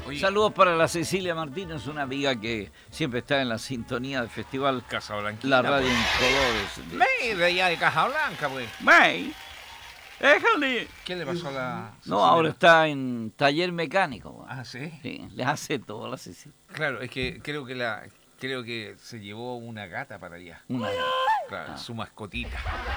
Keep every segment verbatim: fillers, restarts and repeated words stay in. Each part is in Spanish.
Oye, Saludos para la Cecilia Martínez, una amiga que siempre está en la sintonía del festival Casablanquita, La Radio pues. en Colores. May, de allá de Casablanca, pues. May, déjale. ¿Qué le pasó a la No, Cecilia? ahora está en taller mecánico. Ah, ¿sí? Sí, le hace todo la Cecilia. Claro, es que creo que la creo que se llevó una gata para allá. Una Claro, su mascotita.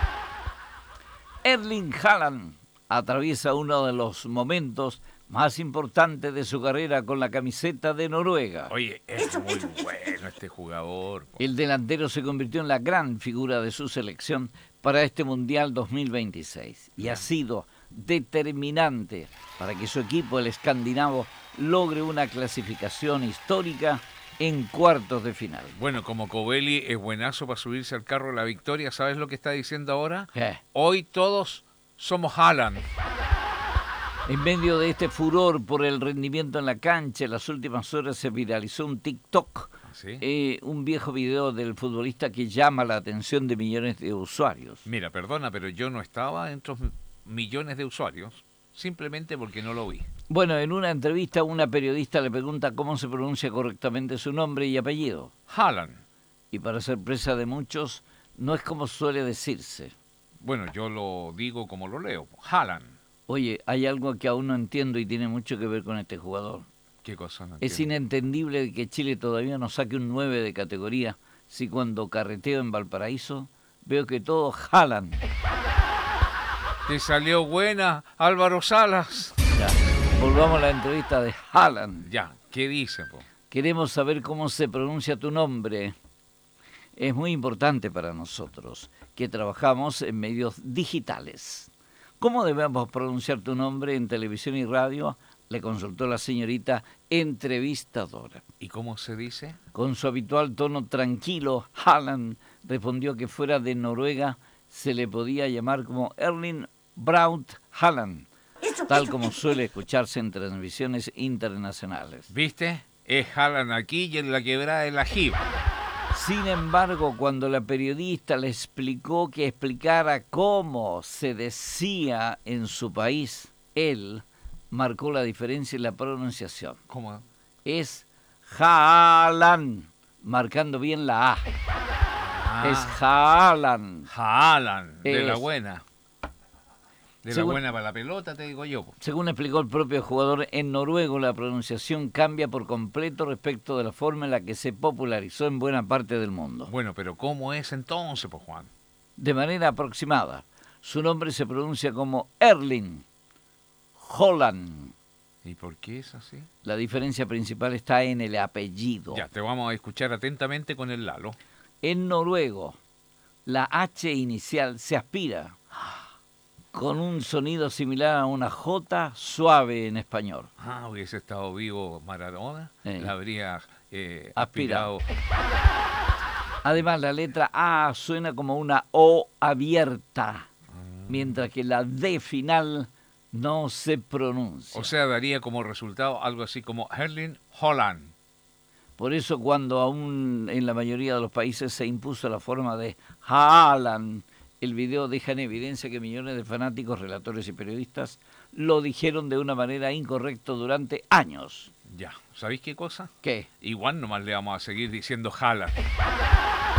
Erling Haaland atraviesa uno de los momentos más importantes de su carrera con la camiseta de Noruega. Oye, es muy bueno este jugador. po. El delantero se convirtió en la gran figura de su selección para este Mundial dos mil veintiséis y ha sido determinante para que su equipo, el escandinavo, logre una clasificación histórica en cuartos de final. Bueno, como Covelli es buenazo para subirse al carro de la victoria, ¿sabes lo que está diciendo ahora? Eh. Hoy todos somos Haaland. En medio de este furor por el rendimiento en la cancha, en las últimas horas se viralizó un TikTok, ¿Sí? eh, un viejo video del futbolista que llama la atención de millones de usuarios. Mira, perdona, pero yo no estaba entre los millones de usuarios, simplemente porque no lo vi. Bueno, en una entrevista una periodista le pregunta cómo se pronuncia correctamente su nombre y apellido. Haaland. Y para sorpresa de muchos, no es como suele decirse. Bueno, yo lo digo como lo leo. Haaland. Oye, hay algo que aún no entiendo y tiene mucho que ver con este jugador. ¿Qué cosa? No Es entiendo. inentendible que Chile todavía no saque un nueve de categoría si cuando carreteo en Valparaíso veo que todo Haaland. Te salió buena, Álvaro Salas. Ya, volvamos a la entrevista de Haaland. Ya, ¿qué dice, po? Queremos saber cómo se pronuncia tu nombre. Es muy importante para nosotros, que trabajamos en medios digitales. ¿Cómo debemos pronunciar tu nombre en televisión y radio? Le consultó la señorita entrevistadora. ¿Y cómo se dice? Con su habitual tono tranquilo, Haaland respondió que fuera de Noruega se le podía llamar como Erling Braut Haaland, tal como suele escucharse en transmisiones internacionales. ¿Viste? Es Haaland aquí y en la quebrada de la Jiba. Sin embargo, cuando la periodista le explicó que explicara cómo se decía en su país, él marcó la diferencia en la pronunciación. ¿Cómo? Es Haaland, marcando bien la A. Ah, Es Haaland. Haaland, de la Es- buena. De Según- la buena para la pelota, te digo yo. po. Según explicó el propio jugador, en noruego la pronunciación cambia por completo respecto de la forma en la que se popularizó en buena parte del mundo. Bueno, pero ¿cómo es entonces, pues, Juan? De manera aproximada, su nombre se pronuncia como Erling Haaland. ¿Y por qué es así? La diferencia principal está en el apellido. Ya, te vamos a escuchar atentamente con el Lalo. En noruego, la H inicial se aspira con un sonido similar a una J suave en español. Ah, hubiese estado vivo Maradona, Eh. la habría eh, Aspirado. aspirado. Además, la letra A suena como una O abierta, mientras que la D final no se pronuncia. O sea, daría como resultado algo así como Erling Haaland. Por eso cuando aún en la mayoría de los países se impuso la forma de Haaland, el video deja en evidencia que millones de fanáticos, relatores y periodistas lo dijeron de una manera incorrecta durante años. Ya, ¿sabéis qué cosa? ¿Qué? Igual nomás le vamos a seguir diciendo Haaland.